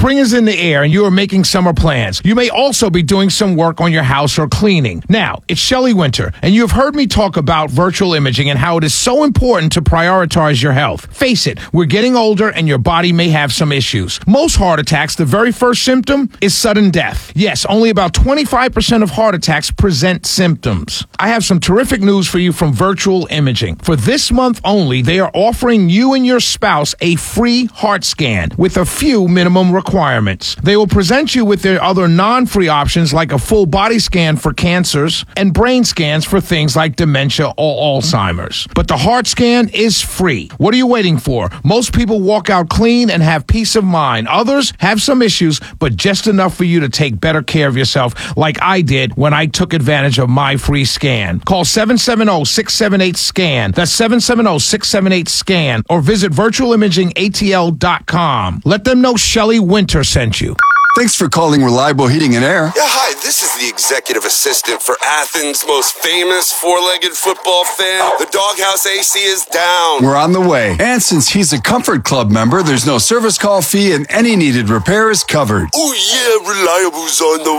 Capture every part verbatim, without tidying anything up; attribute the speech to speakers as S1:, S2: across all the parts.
S1: Spring is in the air and you are making summer plans. You may also be doing some work on your house or cleaning. Now, it's Shelley Winter, and you have heard me talk about virtual imaging and how it is so important to prioritize your health. Face it, we're getting older and your body may have some issues. Most heart attacks, the very first symptom is sudden death. Yes, only about twenty-five percent of heart attacks present symptoms. I have some terrific news for you from Virtual Imaging. For this month only, they are offering you and your spouse a free heart scan with a few minimum requirements. They will present you with their other non-free options like a full body scan for cancers and brain scans for things like dementia or Alzheimer's. But the heart scan is free. What are you waiting for? Most people walk out clean and have peace of mind. Others have some issues, but just enough for you to take better care of yourself like I did when I took advantage of my free scan. Call seven seven zero, six seven eight, SCAN. That's seven seven zero, six seven eight, SCAN. Or visit virtual imaging A T L dot com. Let them know Shelley Winter sent you.
S2: Thanks for calling Reliable Heating and Air.
S3: Yeah, hi, this is the executive assistant for Athens' most famous four-legged football fan. The Doghouse A C is down.
S2: We're on the way. And since he's a Comfort Club member, there's no service call fee and any needed repair is covered.
S3: Oh yeah, Reliable's on the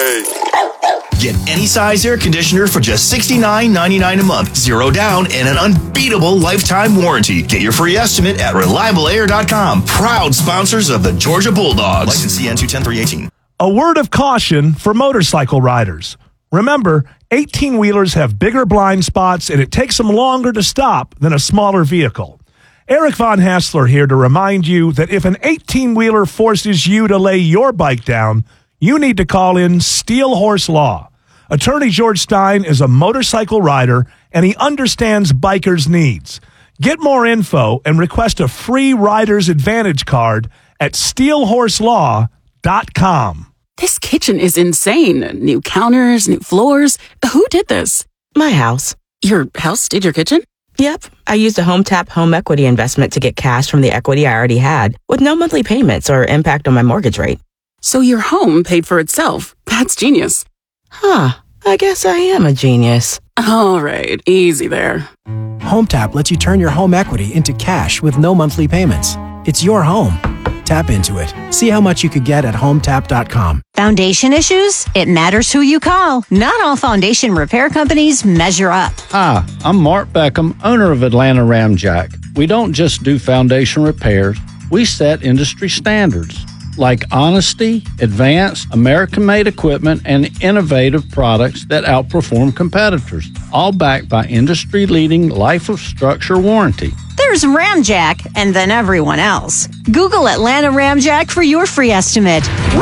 S3: way.
S4: Get any size air conditioner for just sixty-nine ninety-nine a month. Zero down and an unbeatable lifetime warranty. Get your free estimate at reliable air dot com. Proud sponsors of the Georgia Bulldogs. License C N two ten three eighteen.
S5: A word of caution for motorcycle riders. Remember, eighteen-wheelers have bigger blind spots and it takes them longer to stop than a smaller vehicle. Eric Von Hassler here to remind you that if an eighteen-wheeler forces you to lay your bike down, you need to call in Steel Horse Law. Attorney George Stein is a motorcycle rider, and he understands bikers' needs. Get more info and request a free Rider's Advantage card at steel horse law dot com.
S6: This kitchen is insane. New counters, new floors. Who did this?
S7: My house.
S6: Your house did your kitchen?
S7: Yep. I used a HomeTap home equity investment to get cash from the equity I already had with no monthly payments or impact on my mortgage rate.
S6: So your home paid for itself. That's genius.
S7: Huh. I guess I am a genius.
S6: All right. Easy there.
S8: HomeTap lets you turn your home equity into cash with no monthly payments. It's your home. Tap into it. See how much you could get at home tap dot com.
S9: Foundation issues? It matters who you call. Not all foundation repair companies measure up.
S10: Hi, I'm Mark Beckham, owner of Atlanta Ramjack. We don't just do foundation repairs. We set industry standards like honesty, advanced, American-made equipment, and innovative products that outperform competitors, all backed by industry-leading life of structure warranty.
S9: There's Ramjack, and then everyone else. Google Atlanta Ramjack for your free estimate.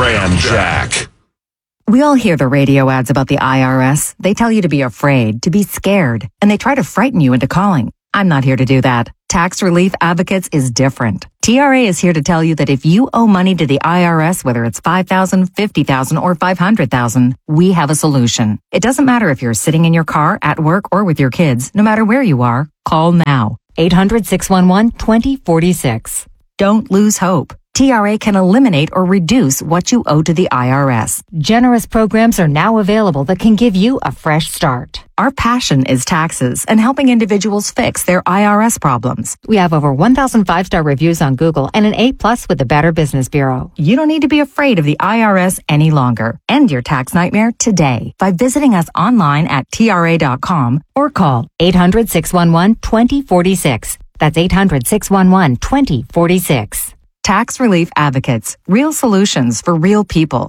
S4: Ramjack.
S11: We all hear the radio ads about the I R S. They tell you to be afraid, to be scared, and they try to frighten you into calling. I'm not here to do that. Tax Relief Advocates is different. T R A is here to tell you that if you owe money to the I R S, whether it's five thousand dollars, fifty thousand dollars, or five hundred thousand dollars, we have a solution. It doesn't matter if you're sitting in your car, at work, or with your kids. No matter where you are, call now. eight hundred, six one one, two zero four six. Don't lose hope. T R A can eliminate or reduce what you owe to the I R S.
S12: Generous programs are now available that can give you a fresh start.
S11: Our passion is taxes and helping individuals fix their I R S problems.
S12: We have over one thousand five-star reviews on Google and an A plus with the Better Business Bureau.
S11: You don't need to be afraid of the I R S any longer. End your tax nightmare today by visiting us online at T R A dot com or call
S12: eight hundred, six one one, two zero four six. That's eight hundred, six one one, two zero four six.
S11: Tax Relief Advocates. Real solutions for real people.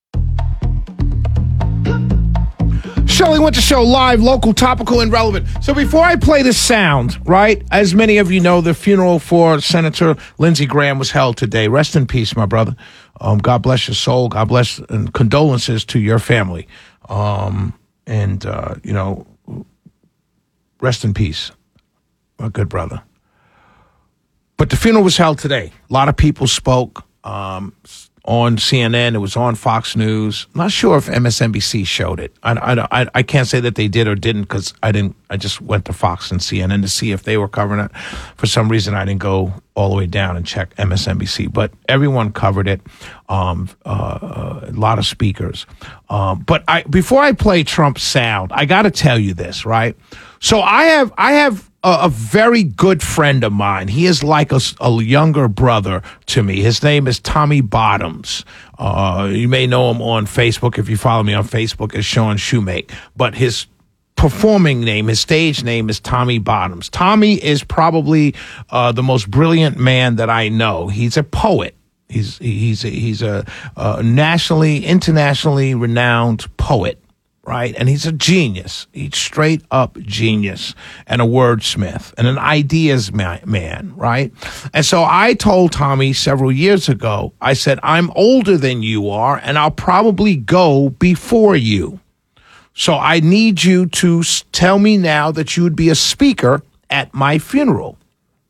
S1: Shelley Winter Show, live, local, topical, and relevant. So before I play this sound, right, as many of you know, the funeral for Senator Lindsey Graham was held today. Rest in peace, my brother. Um, God bless your soul. God bless, and condolences to your family. Um, and, uh, you know, rest in peace, my good brother. But the funeral was held today. A lot of people spoke um, on C N N. It was on Fox News. I'm not sure if M S N B C showed it. I, I, I, I can't say that they did or didn't because I didn't. I just went to Fox and C N N to see if they were covering it. For some reason, I didn't go all the way down and check M S N B C. But everyone covered it. Um, uh, a lot of speakers. Um, but I before I play Trump's sound, I got to tell you this, right? So I have I have. a, a very good friend of mine. He is like a, a younger brother to me. His name is Tommy Bottoms. Uh, you may know him on Facebook if you follow me on Facebook as Sean Shoemake. But his performing name, his stage name is Tommy Bottoms. Tommy is probably uh, the most brilliant man that I know. He's a poet. He's he's a, he's a, a nationally, internationally renowned poet, right? And he's a genius. He's straight up genius and a wordsmith and an ideas man, man, right? And so I told Tommy several years ago, I said, I'm older than you are, and I'll probably go before you. So I need you to tell me now that you would be a speaker at my funeral.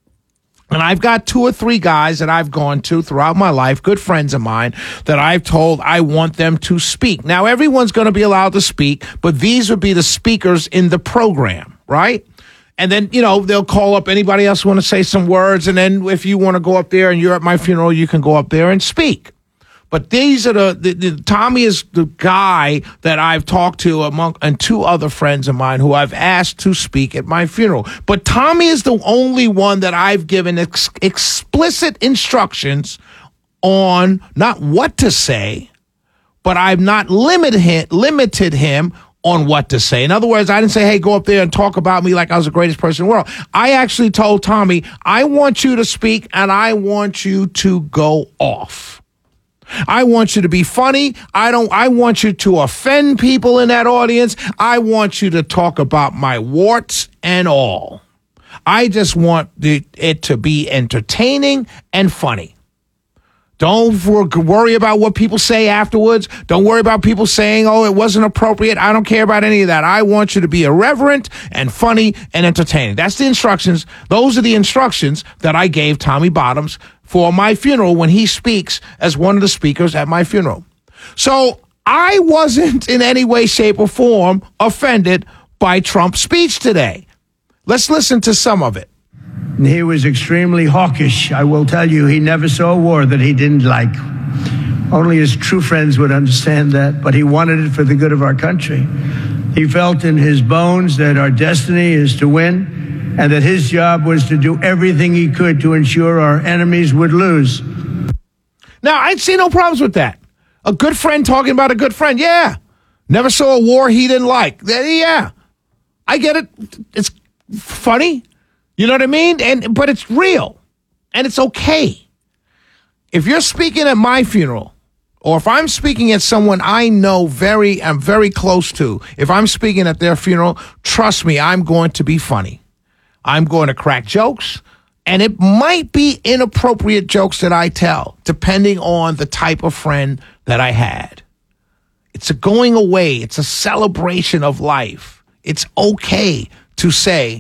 S1: And I've got two or three guys that I've gone to throughout my life, good friends of mine, that I've told I want them to speak. Now, everyone's going to be allowed to speak, but these would be the speakers in the program, right? And then, you know, they'll call up anybody else who want to say some words. And then if you want to go up there and you're at my funeral, you can go up there and speak. But these are the, the, the Tommy is the guy that I've talked to among and two other friends of mine who I've asked to speak at my funeral. But Tommy is the only one that I've given ex- explicit instructions on not what to say, but I've not limited him, limited him on what to say. In other words, I didn't say, hey, go up there and talk about me like I was the greatest person in the world. I actually told Tommy, I want you to speak and I want you to go off. I want you to be funny. I don't, I want you to offend people in that audience. I want you to talk about my warts and all. I just want the, it to be entertaining and funny. Don't worry about what people say afterwards. Don't worry about people saying, oh, it wasn't appropriate. I don't care about any of that. I want you to be irreverent and funny and entertaining. That's the instructions. Those are the instructions that I gave Tommy Bottoms for my funeral when he speaks as one of the speakers at my funeral. So I wasn't in any way, shape, or form offended by Trump's speech today. Let's listen to some of it.
S13: He was extremely hawkish. I will tell you, he never saw a war that he didn't like. Only his true friends would understand that, but he wanted it for the good of our country. He felt in his bones that our destiny is to win, and that his job was to do everything he could to ensure our enemies would lose.
S1: Now, I'd see no problems with that. A good friend talking about a good friend, yeah. Never saw a war he didn't like. Yeah, I get it. It's funny. You know what I mean? And but it's real, and it's okay. If you're speaking at my funeral, or if I'm speaking at someone I know very, I'm very close to, if I'm speaking at their funeral, trust me, I'm going to be funny. I'm going to crack jokes, and it might be inappropriate jokes that I tell, depending on the type of friend that I had. It's a going away. It's a celebration of life. It's okay to say,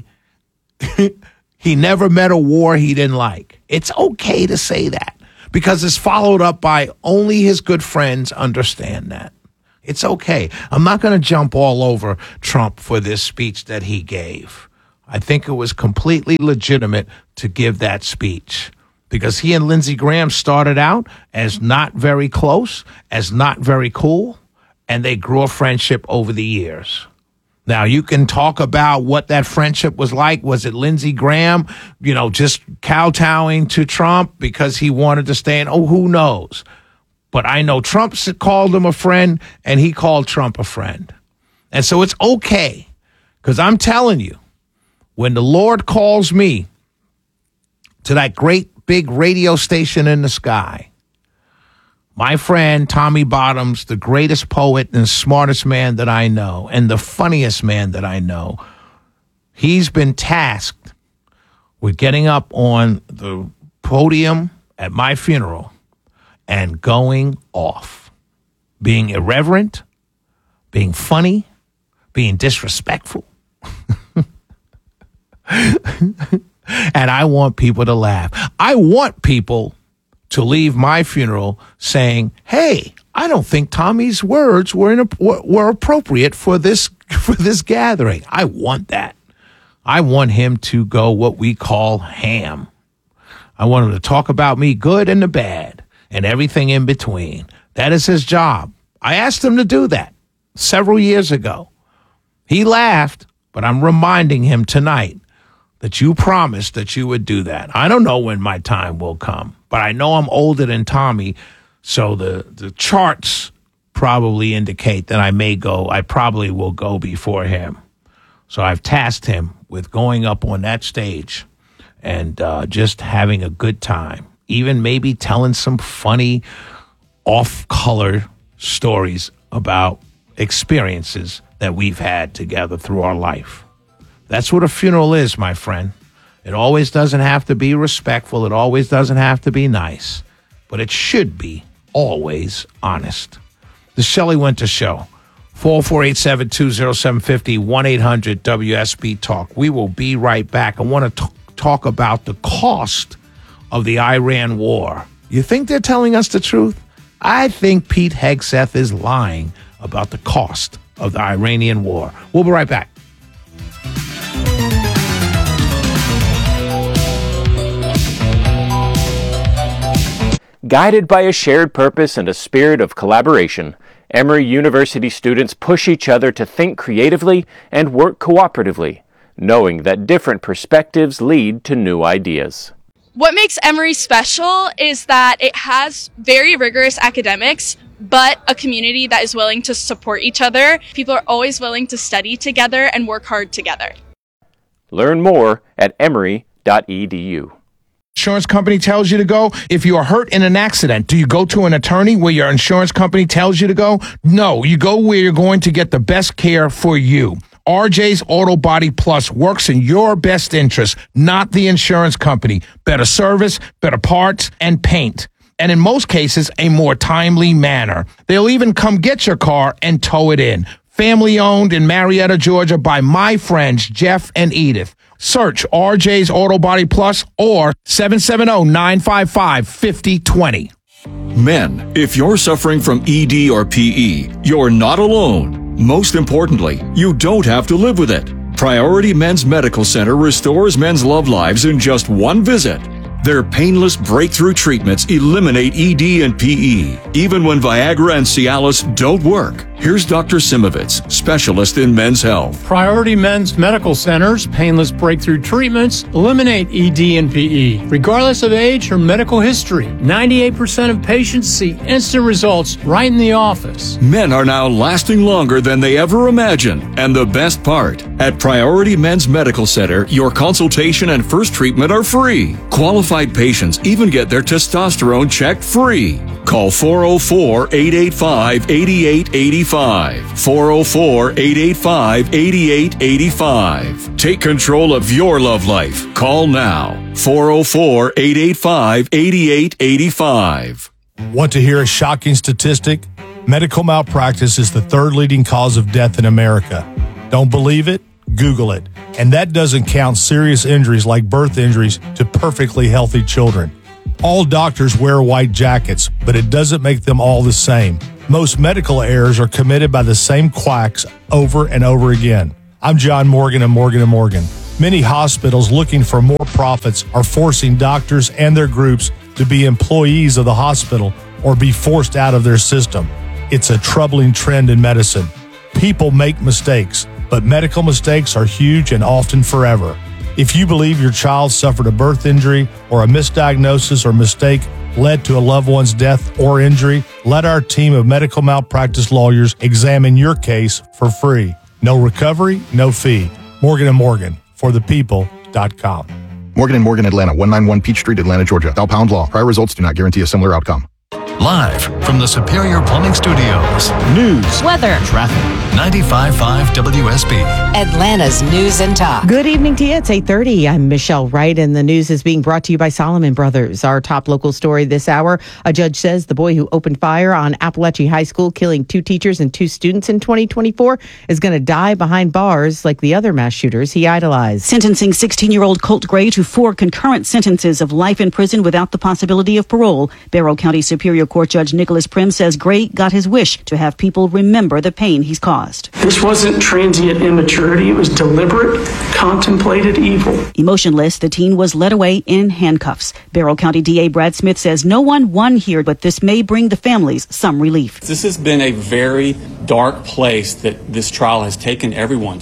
S1: he never met a war he didn't like. It's okay to say that because it's followed up by only his good friends understand that. It's okay. I'm not going to jump all over Trump for this speech that he gave. I think it was completely legitimate to give that speech because he and Lindsey Graham started out as not very close, as not very cool, and they grew a friendship over the years. Now, you can talk about what that friendship was like. Was it Lindsey Graham, you know, just kowtowing to Trump because he wanted to stay in? Oh, who knows? But I know Trump called him a friend, and he called Trump a friend. And so it's okay, because I'm telling you, when the Lord calls me to that great big radio station in the sky, my friend Tommy Bottoms, the greatest poet and smartest man that I know and the funniest man that I know, he's been tasked with getting up on the podium at my funeral and going off, being irreverent, being funny, being disrespectful. And I want people to laugh. I want people to leave my funeral saying, hey, I don't think Tommy's words were in a, were, were appropriate for this for this gathering. I want that. I want him to go what we call ham. I want him to talk about me, good and the bad, and everything in between. That is his job. I asked him to do that several years ago. He laughed, but I'm reminding him tonight that you promised that you would do that. I don't know when my time will come, but I know I'm older than Tommy, so the, the charts probably indicate that I may go, I probably will go before him. So I've tasked him with going up on that stage and uh, just having a good time, even maybe telling some funny off-color stories about experiences that we've had together through our life. That's what a funeral is, my friend. It always doesn't have to be respectful. It always doesn't have to be nice. But it should be always honest. The Shelley Winter Show. four four eight seven, two oh seven five oh, one eight hundred W S B Talk. We will be right back. I want to t- talk about the cost of the Iran war. You think they're telling us the truth? I think Pete Hegseth is lying about the cost of the Iranian war. We'll be right back.
S14: Guided by a shared purpose and a spirit of collaboration, Emory University students push each other to think creatively and work cooperatively, knowing that different perspectives lead to new ideas.
S15: What makes Emory special is that it has very rigorous academics, but a community that is willing to support each other. People are always willing to study together and work hard together.
S14: Learn more at emory dot e d u.
S1: Insurance company tells you to go. If you are hurt in an accident, do you go to an attorney where your insurance company tells you to go? No, you go where you're going to get the best care for you. R J's Auto Body Plus works in your best interest, not the insurance company. Better service, better parts, and paint. And in most cases, a more timely manner. They'll even come get your car and tow it in. Family owned in Marietta, Georgia by my friends Jeff and Edith. Search R J's Auto Body Plus or seven seven zero, nine five five, five zero two zero.
S16: Men, if you're suffering from E D or P E, you're not alone. Most importantly, you don't have to live with it. Priority Men's Medical Center restores men's love lives in just one visit. Their painless breakthrough treatments eliminate E D and P E, even when Viagra and Cialis don't work. Here's Doctor Simovitz, specialist in men's health.
S17: Priority Men's Medical Center's painless breakthrough treatments eliminate E D and P E, regardless of age or medical history. ninety-eight percent of patients see instant results right in the office.
S16: Men are now lasting longer than they ever imagined. And the best part, at Priority Men's Medical Center, your consultation and first treatment are free. Qualified patients even get their testosterone checked free. Call four oh four, eight eight five, eight eight eight five. four oh four, eight eight five, eight eight eight five. Take control of your love life. Call now. four oh four, eight eight five, eight eight eight five.
S18: Want to hear a shocking statistic? Medical malpractice is the third leading cause of death in America. Don't believe it? Google it. And that doesn't count serious injuries like birth injuries to perfectly healthy children. All doctors wear white jackets, but it doesn't make them all the same. Most medical errors are committed by the same quacks over and over again. I'm John Morgan of Morgan and Morgan. Many hospitals looking for more profits are forcing doctors and their groups to be employees of the hospital or be forced out of their system. It's a troubling trend in medicine. People make mistakes, but medical mistakes are huge and often forever. If you believe your child suffered a birth injury or a misdiagnosis or mistake led to a loved one's death or injury, let our team of medical malpractice lawyers examine your case for free. No recovery, no fee. Morgan and Morgan, for the people dot com.
S19: Morgan and Morgan, Atlanta, one ninety-one Peach Street, Atlanta, Georgia. Thou pound law. Prior results do not guarantee a similar outcome.
S20: Live from the Superior Plumbing Studios. News,
S21: weather,
S20: traffic. ninety-five point five W S B.
S21: Atlanta's News and Talk.
S22: Good evening to you. It's eight thirty. I'm Michelle Wright, and the news is being brought to you by Solomon Brothers. Our top local story this hour, a judge says the boy who opened fire on Appalachia High School, killing two teachers and two students in twenty twenty-four, is going to die behind bars like the other mass shooters he idolized.
S23: Sentencing sixteen-year-old Colt Gray to four concurrent sentences of life in prison without the possibility of parole. Barrow County Superior Court Judge Nicholas Prim says Gray got his wish to have people remember the pain he's caused.
S24: This wasn't transient immaturity. It was deliberate, contemplated evil.
S23: Emotionless, the teen was led away in handcuffs. Barrow County D A Brad Smith says no one won here, but this may bring the families some relief.
S25: This has been a very dark place that this trial has taken everyone to.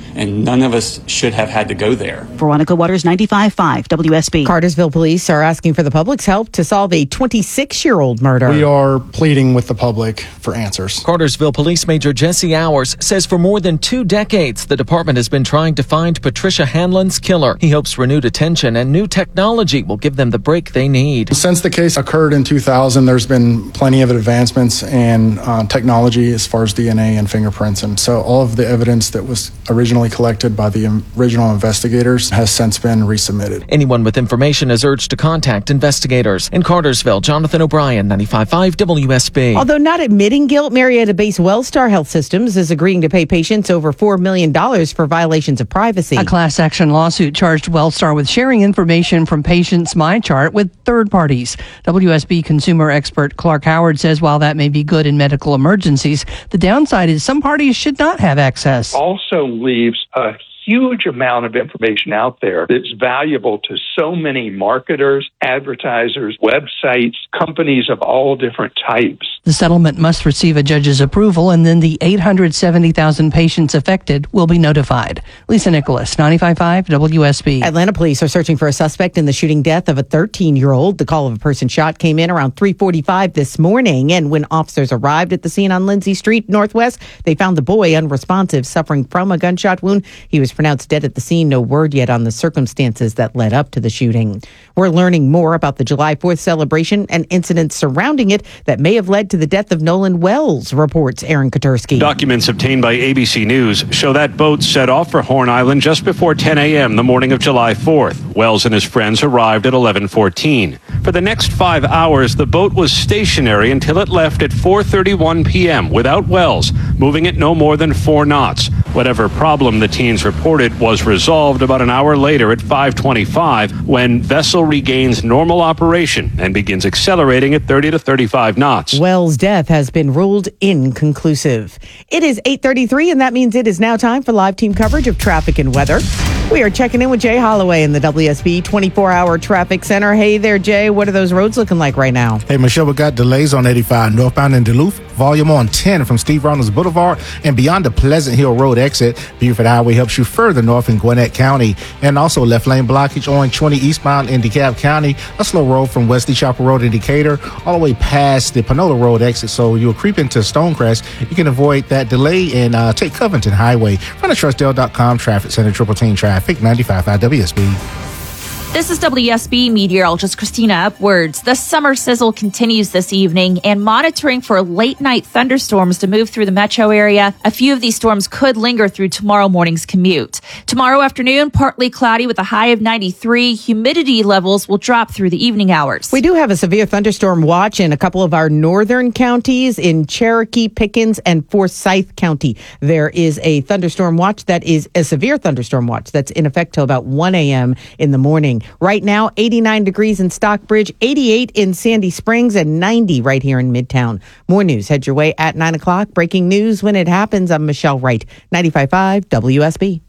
S2: and none of us should have had to go there.
S23: Veronica Waters, ninety-five point five W S B.
S22: Cartersville police are asking for the public's help to solve a twenty-six-year-old murder.
S3: We are pleading with the public for answers.
S5: Cartersville Police Major Jesse Hours says for more than two decades, the department has been trying to find Patricia Hanlon's killer. He hopes renewed attention and new technology will give them the break they need.
S3: Since the case occurred in two thousand, there's been plenty of advancements in uh, technology as far as D N A and fingerprints. And so all of the evidence that was originally collected by the original investigators has since been resubmitted.
S5: Anyone with information is urged to contact investigators. In Cartersville, Jonathan O'Brien, ninety-five point five W S B.
S22: Although not admitting guilt, Marietta-based Wellstar Health Systems is agreeing to pay patients over four million dollars for violations of privacy.
S7: A class action lawsuit charged Wellstar with sharing information from patients' MyChart with third parties. W S B consumer expert Clark Howard says while that may be good in medical emergencies, the downside is some parties should not have access.
S25: Also leaves a huge amount of information out there that's valuable to so many marketers, advertisers, websites, companies of all different types.
S7: The settlement must receive a judge's approval, and then the eight hundred seventy thousand patients affected will be notified. Lisa Nicholas, ninety-five point five W S B.
S22: Atlanta police are searching for a suspect in the shooting death of a thirteen-year-old. The call of a person shot came in around three forty-five this morning, and when officers arrived at the scene on Lindsay Street Northwest, they found the boy unresponsive, suffering from a gunshot wound. He was pronounced dead at the scene. No word yet on the circumstances that led up to the shooting. We're learning more about the July fourth celebration and incidents surrounding it that may have led to the death of Nolan Wells, reports Aaron Katursky.
S26: Documents obtained by A B C News show that boat set off for Horn Island just before ten a.m. the morning of July fourth. Wells and his friends arrived at eleven fourteen. For the next five hours, the boat was stationary until it left at four thirty-one p.m. without Wells, moving at no more than four knots. Whatever problem the teens reported was resolved about an hour later at five twenty-five when vessel regains normal operation and begins accelerating at thirty to thirty-five knots.
S22: Wells' death has been ruled inconclusive. It is eight thirty-three, and that means it is now time for live team coverage of traffic and weather. We are checking in with Jay Holloway in the W S B twenty-four hour Traffic Center. Hey there, Jay. What are those roads looking like right now?
S27: Hey, Michelle, we got delays on eighty-five northbound in Duluth, volume on ten from Steve Reynolds Boulevard and beyond the Pleasant Hill Road exit. Buford Highway helps you further north in Gwinnett County. And also left lane blockage on twenty eastbound in DeKalb County. A slow road from Wesley Chapel Road in Decatur all the way past the Panola Road exit. So you'll creep into Stonecrest. You can avoid that delay and uh, take Covington Highway. Run a Trustdale dot com Traffic Center Triple Team Traffic ninety-five point five W S B.
S28: This is W S B meteorologist Christina Upwards. The summer sizzle continues this evening, and monitoring for late night thunderstorms to move through the metro area. A few of these storms could linger through tomorrow morning's commute. Tomorrow afternoon, partly cloudy with a high of ninety-three. Humidity levels will drop through the evening hours.
S22: We do have a severe thunderstorm watch in a couple of our northern counties in Cherokee, Pickens, and Forsyth County. There is a thunderstorm watch that is a severe thunderstorm watch that's in effect till about one a.m. in the morning. Right now, eighty-nine degrees in Stockbridge, eighty-eight in Sandy Springs, and ninety right here in Midtown. More news head your way at nine o'clock. Breaking news when it happens. I'm Michelle Wright, ninety-five point five W S B.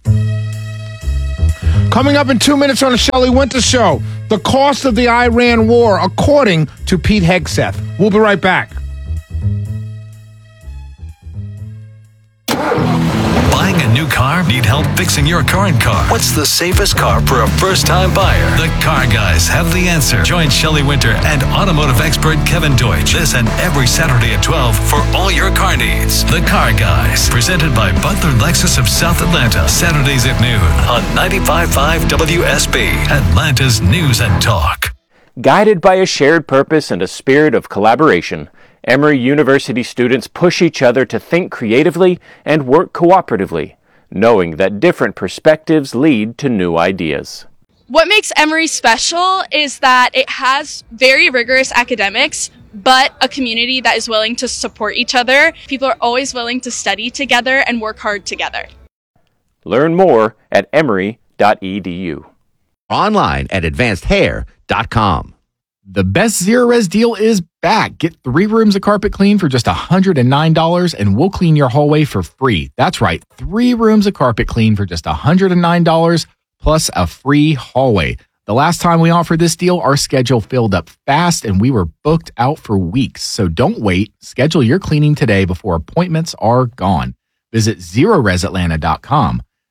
S1: Coming up in two minutes on the Shelley Winter Show, the cost of the Iran war, according to Pete Hegseth. We'll be right back.
S20: Buying a new car? Need help fixing your current car? What's the safest car for a first-time buyer? The Car Guys have the answer. Join Shelley Winter and automotive expert Kevin Deutsch this and every Saturday at twelve for all your car needs. The Car Guys, presented by Butler Lexus of South Atlanta, Saturdays at noon on ninety-five point five W S B, Atlanta's News and Talk.
S14: Guided by a shared purpose and a spirit of collaboration, Emory University students push each other to think creatively and work cooperatively, knowing that different perspectives lead to new ideas.
S15: What makes Emory special is that it has very rigorous academics, but a community that is willing to support each other. People are always willing to study together and work hard together.
S14: Learn more at emory dot e d u.
S29: Online at advanced hair dot com. The best Zero Res deal is back. Get three rooms of carpet clean for just one hundred nine dollars and we'll clean your hallway for free. That's right, three rooms of carpet clean for just one hundred nine dollars plus a free hallway. The last time we offered this deal, our schedule filled up fast and we were booked out for weeks. So don't wait. Schedule your cleaning today before appointments are gone. Visit zero res atlanta dot com.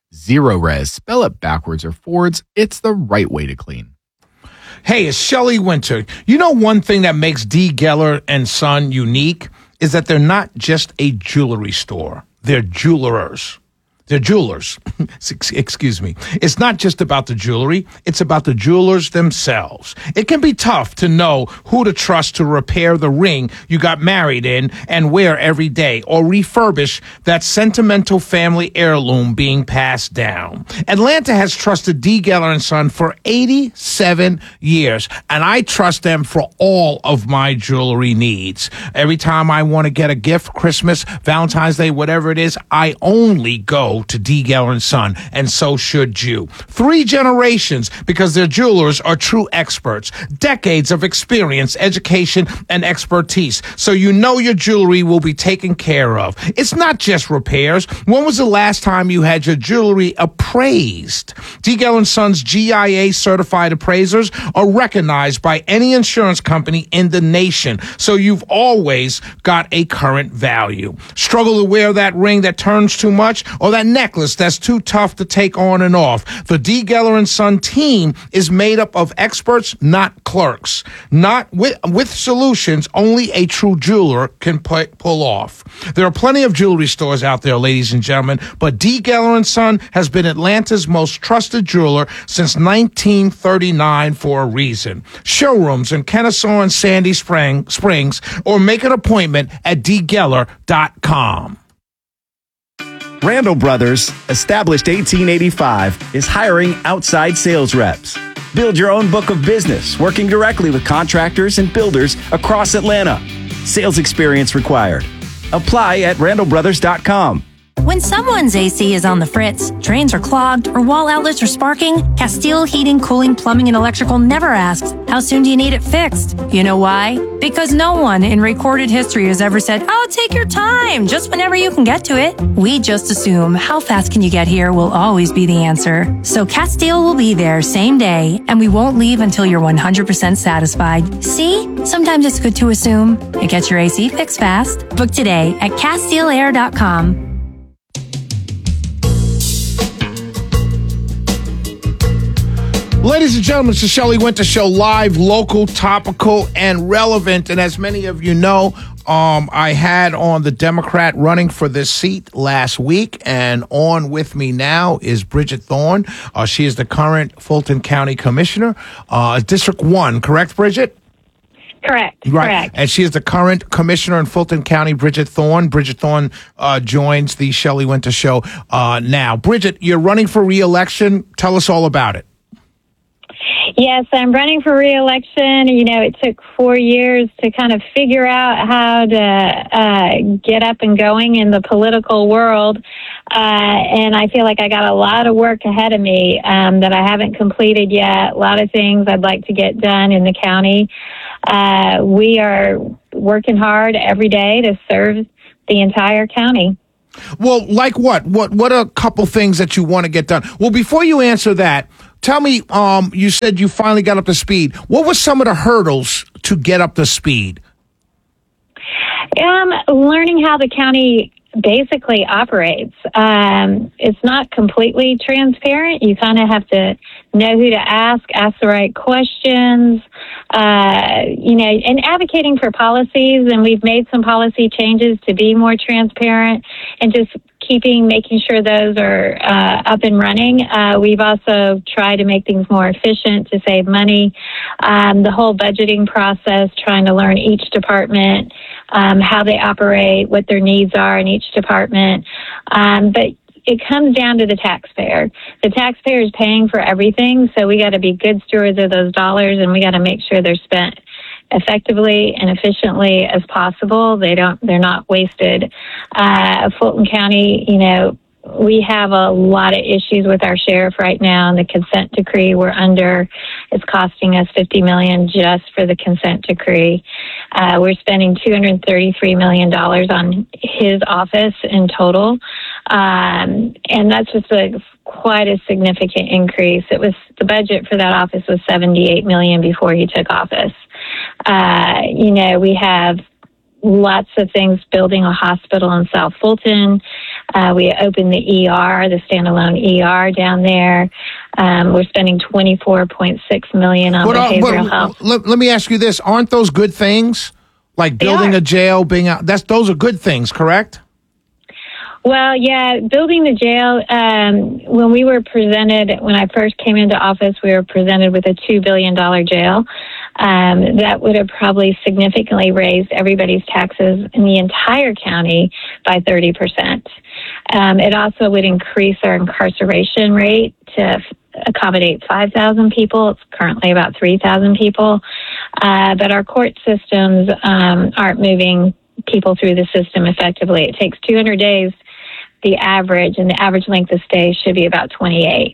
S29: Zerorez, spell it backwards or forwards, it's the right way to clean.
S1: Hey, it's Shelley Winter. You know, one thing that makes D. Geller and Son unique is that they're not just a jewelry store. They're jewelers. They're jewelers. Excuse me. It's not just about the jewelry. It's about the jewelers themselves. It can be tough to know who to trust to repair the ring you got married in and wear every day, or refurbish that sentimental family heirloom being passed down. Atlanta has trusted D. Geller and Son for eighty-seven years, and I trust them for all of my jewelry needs. Every time I want to get a gift, Christmas, Valentine's Day, whatever it is, I only go to D. Geller and Son, and so should you. Three generations, because their jewelers are true experts. Decades of experience, education, and expertise, so you know your jewelry will be taken care of. It's not just repairs. When was the last time you had your jewelry appraised? D. Geller and Son's G I A certified appraisers are recognized by any insurance company in the nation, so you've always got a current value. Struggle to wear that ring that turns too much, or that necklace that's too tough to take on and off? The D. Geller and Son team is made up of experts, not clerks. Not with, with solutions only a true jeweler can put, pull off. There are plenty of jewelry stores out there, ladies and gentlemen, but D. Geller and Son has been Atlanta's most trusted jeweler since nineteen thirty-nine for a reason. Showrooms in Kennesaw and Sandy Spring, Springs, or make an appointment at d geller dot com.
S4: Randall Brothers, established eighteen eighty-five, is hiring outside sales reps. Build your own book of business, working directly with contractors and builders across Atlanta. Sales experience required. Apply at randall brothers dot com.
S6: When someone's A C is on the fritz, drains are clogged, or wall outlets are sparking, Castile Heating, Cooling, Plumbing, and Electrical never asks, how soon do you need it fixed? You know why? Because no one in recorded history has ever said, oh, take your time, just whenever you can get to it. We just assume how fast can you get here will always be the answer. So Castile will be there same day, and we won't leave until you're one hundred percent satisfied. See? Sometimes it's good to assume. It gets your A C fixed fast. Book today at castile air dot com.
S1: Ladies and gentlemen, it's the Shelley Winter Show, live, local, topical, and relevant. And as many of you know, um, I had on the Democrat running for this seat last week, and on with me now is Bridget Thorne. Uh, she is the current Fulton County Commissioner, uh, District one, correct, Bridget?
S8: Correct.
S1: Right.
S8: Correct.
S1: And she is the current commissioner in Fulton County, Bridget Thorne. Bridget Thorne uh, joins the Shelley Winter Show uh, now. Bridget, you're running for re-election. Tell us all about it.
S8: Yes, I'm running for re-election. You know, it took four years to kind of figure out how to uh, get up and going in the political world. Uh, and I feel like I got a lot of work ahead of me um, that I haven't completed yet. A lot of things I'd like to get done in the county. Uh, we are working hard every day to serve the entire county.
S1: Well, like what? What What are a couple things that you want to get done? Well, before you answer that, tell me, um, you said you finally got up to speed. What were some of the hurdles to get up to speed?
S8: Um, learning how the county basically operates. Um, it's not completely transparent. You kind of have to know who to ask, ask the right questions, uh, you know, and advocating for policies. And we've made some policy changes to be more transparent and just keeping, making sure those are uh, up and running. Uh, we've also tried to make things more efficient to save money. Um, the whole budgeting process, trying to learn each department, um, how they operate, what their needs are in each department. Um, but it comes down to the taxpayer. The taxpayer is paying for everything, so we got to be good stewards of those dollars, and we got to make sure they're spent effectively and efficiently as possible. They don't, they're not wasted. Uh, Fulton County, you know, we have a lot of issues with our sheriff right now, and the consent decree we're under is costing us fifty million dollars just for the consent decree. Uh, we're spending two hundred thirty-three million dollars on his office in total. Um, and that's just a quite a significant increase. It was, the budget for that office was seventy-eight million dollars before he took office. Uh, you know, we have lots of things, building a hospital in South Fulton. Uh, we opened the E R, the standalone E R down there. Um, we're spending twenty-four point six million dollars on
S1: But, uh,
S8: behavioral
S1: but
S8: health.
S1: let, let me ask you this: aren't those good things? Like building a jail, being out. That's those are good things, correct?
S8: Well, yeah, building the jail, um, when we were presented, when I first came into office, we were presented with a two billion dollars jail. Um, that would have probably significantly raised everybody's taxes in the entire county by thirty percent. Um, it also would increase our incarceration rate to f- accommodate five thousand people. It's currently about three thousand people. Uh, but our court systems um, aren't moving people through the system effectively. It takes two hundred days, the average, and the average length of stay should be about twenty-eight.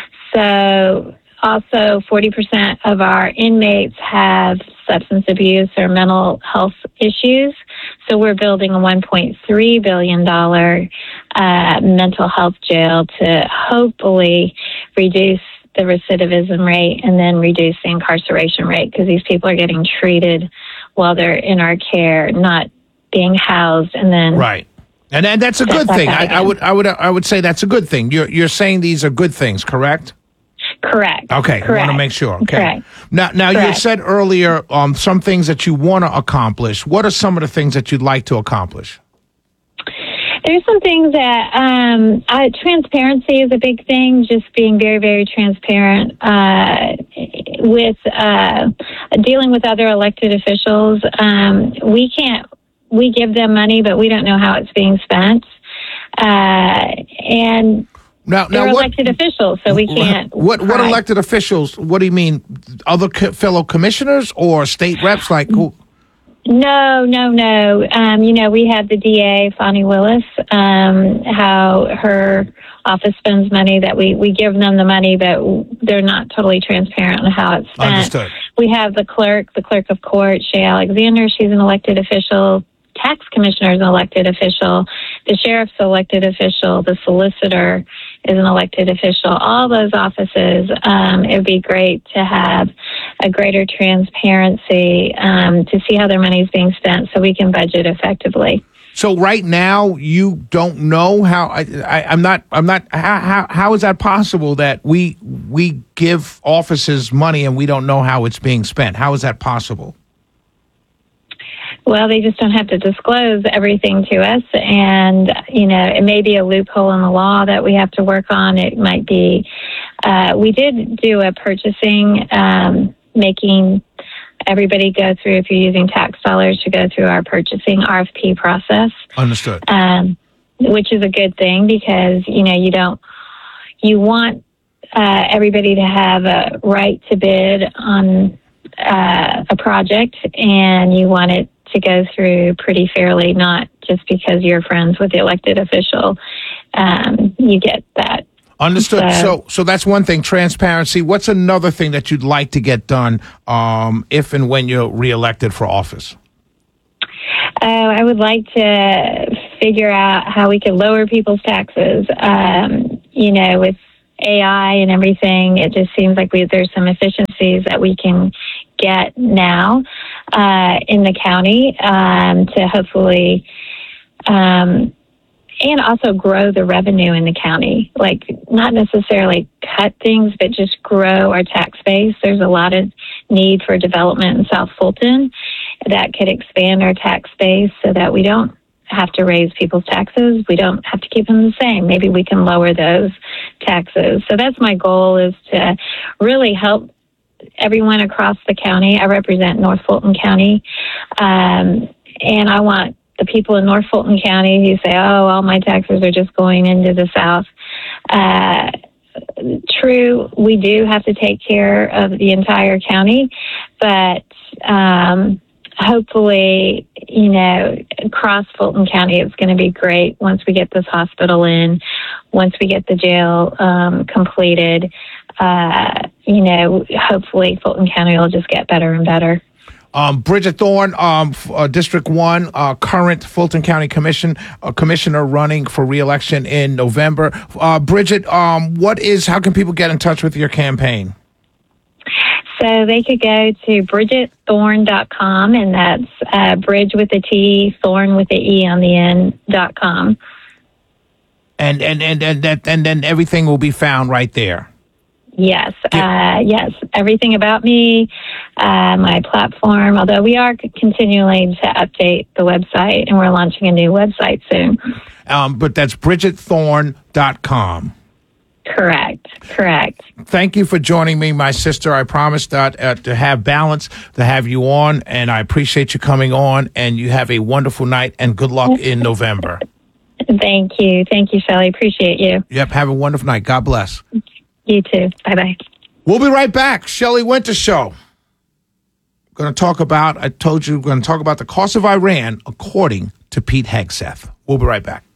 S8: So also forty percent of our inmates have substance abuse or mental health issues. So we're building a one point three billion dollars uh, mental health jail to hopefully reduce the recidivism rate and then reduce the incarceration rate, because these people are getting treated while they're in our care, not being housed and then
S1: right. And, and that's a good thing. I, I would I would I would say that's a good thing. You're you're saying these are good things, correct?
S8: Correct.
S1: Okay, I want to make sure. Okay.
S8: Correct.
S1: Now, now you
S8: Correct.
S1: said earlier um, some things that you want to accomplish. What are some of the things that you'd like to accomplish?
S8: There's some things that um, uh, transparency is a big thing. Just being very, very transparent uh, with uh, dealing with other elected officials. Um, we can't. We give them money, but we don't know how it's being spent. Uh, and
S1: Now,
S8: they're
S1: now what,
S8: elected officials, so we can't.
S1: What what
S8: pry.
S1: elected officials? What do you mean? Other co- fellow commissioners or state reps? Like who?
S8: No, no, no. Um, you know, we have the D A, Fonnie Willis, um, how her office spends money that we, we give them the money, but they're not totally transparent on how it's spent.
S1: Understood.
S8: We have the clerk, the clerk of court, Shay Alexander. She's an elected official. Tax commissioner is an elected official. The sheriff's an elected official. The solicitor is an elected official. All those offices, um, it would be great to have a greater transparency um, to see how their money is being spent so we can budget effectively.
S1: So right now you don't know how. I, I, I'm not. I'm not. How, how how is that possible that we we give offices money and we don't know how it's being spent? How is that possible?
S8: Well, they just don't have to disclose everything to us. And, you know, it may be a loophole in the law that we have to work on. It might be, uh, we did do a purchasing, um, making everybody go through, if you're using tax dollars, to go through our purchasing R F P process.
S1: Understood.
S8: Um, which is a good thing because, you know, you don't, you want uh, everybody to have a right to bid on uh, a project, and you want it to go through pretty fairly, not just because you're friends with the elected official. Um, you get that.
S1: Understood.
S8: So,
S1: So, so that's one thing, transparency. What's another thing that you'd like to get done um, if and when you're reelected for office?
S8: uh, I would like to figure out how we could lower people's taxes. Um, you know, with A I and everything, it just seems like we, there's some efficiencies that we can get now uh, in the county um, to hopefully um, and also grow the revenue in the county. Like, not necessarily cut things, but just grow our tax base. There's a lot of need for development in South Fulton that could expand our tax base so that we don't have to raise people's taxes. We don't have to keep them the same. Maybe we can lower those taxes. So that's my goal, is to really help everyone across the county. I represent North Fulton County, um, and I want the people in North Fulton County who say, oh, all my taxes are just going into the South. Uh, true, we do have to take care of the entire county, but um, hopefully, you know, across Fulton County, it's going to be great once we get this hospital in, once we get the jail um, completed. Uh, you know, hopefully Fulton County will just get better and better.
S1: Um, Bridget Thorne, um, f- uh, District one, uh, current Fulton County Commission uh, Commissioner running for re-election in November. Uh, Bridget, um, what is? How can people get in touch with your campaign?
S8: So they could go to bridget thorne dot com, and that's uh, Bridge with a T, Thorne with the E on the end, dot com.
S1: And and and and that and then everything will be found right there.
S8: Yes, uh, yes. Everything about me, uh, my platform, although we are continuing to update the website and we're launching a new website soon.
S1: Um, but that's bridget thorne dot com.
S8: Correct, correct.
S1: Thank you for joining me, my sister. I promised that, uh, to have balance, to have you on, and I appreciate you coming on, and you have a wonderful night, and good luck in November.
S8: Thank you. Thank you, Shelley. Appreciate you.
S1: Yep, have a wonderful night. God bless.
S8: You too. Bye-bye.
S1: We'll be right back. Shelley Winter Show. Going to talk about, I told you, we're going to talk about the cost of Iran according to Pete Hegseth. We'll be right back.